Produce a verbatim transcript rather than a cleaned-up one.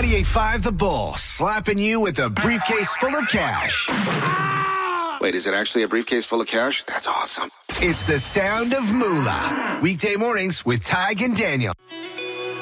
ninety-eight point five The Bull, slapping you with a briefcase full of cash. Wait, is it actually a briefcase full of cash? That's awesome. It's the sound of moolah. Weekday mornings with Tig and Daniel.